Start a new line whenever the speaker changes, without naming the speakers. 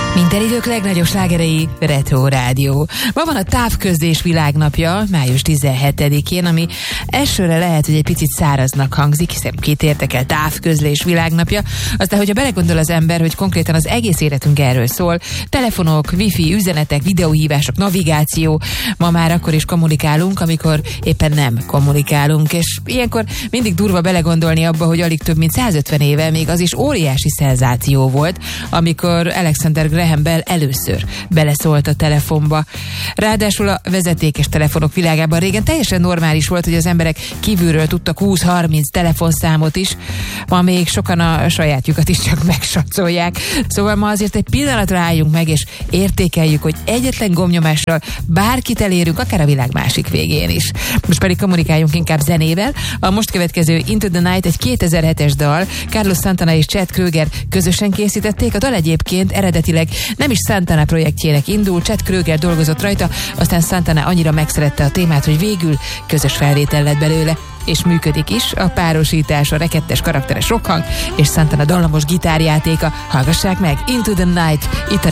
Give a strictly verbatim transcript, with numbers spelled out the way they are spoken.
Minden idők legnagyobb slágerei, Retro Rádió. Ma van a távközlés világnapja, május tizenhetedikén, ami elsőre lehet, hogy egy picit száraznak hangzik, hiszen két érdekel távközlés világnapja. Aztán, hogyha belegondol az ember, hogy konkrétan az egész életünk erről szól, telefonok, wifi, üzenetek, videóhívások, navigáció, ma már akkor is kommunikálunk, amikor éppen nem kommunikálunk, és ilyenkor mindig durva belegondolni abba, hogy alig több mint százötven éve még az is óriási szenzáció volt, amikor Alexander Graham Bell először beleszólt a telefonba. Ráadásul a vezetékes telefonok világában régen teljesen normális volt, hogy az emberek kívülről tudtak húsz-harminc telefonszámot is, ma még sokan a sajátjukat is csak megsatszolják. Szóval ma azért egy pillanatra álljunk meg, és értékeljük, hogy egyetlen gombnyomással bárkit elérünk, akár a világ másik végén is. Most pedig kommunikáljunk inkább zenével. A most következő Into the Night egy kétezer-hetes dal, Carlos Santana és Chad Kroeger közösen készítették. A dal egyébként eredetileg nem is Santana projektjének indul, Chad Kroeger dolgozott rajta, aztán Santana annyira megszerette a témát, hogy végül közös felvétel lett belőle, és működik is a párosítás, a rekettes karakteres rockhang és Santana dallamos gitárjátéka. Hallgassák meg, Into the Night, itt a